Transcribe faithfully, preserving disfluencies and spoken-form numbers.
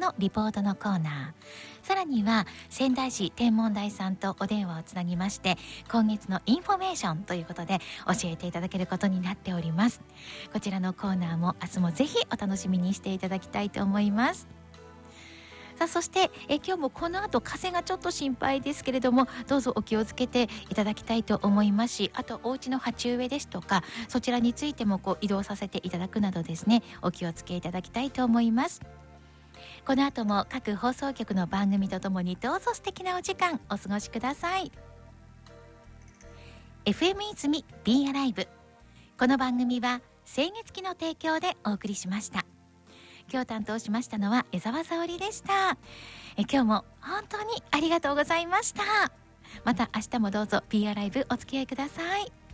のリポートのコーナー、さらには仙台市天文台さんとお電話をつなぎまして、今月のインフォメーションということで教えていただけることになっております。こちらのコーナーも明日もぜひお楽しみにしていただきたいと思います。さあ、そしてえ今日もこの後風がちょっと心配ですけれども、どうぞお気をつけていただきたいと思いますし、あとお家の鉢植えですとか、そちらについてもこう移動させていただくなどですね、お気をつけいただきたいと思います。この後も各放送局の番組とともにどうぞ素敵なお時間お過ごしください。 エフエム 泉 Be Alive、 この番組は清月期の提供でお送りしました。今日担当しましたのは江澤沙織でした。え今日も本当にありがとうございました。また明日もどうぞ Be Alive お付き合いください。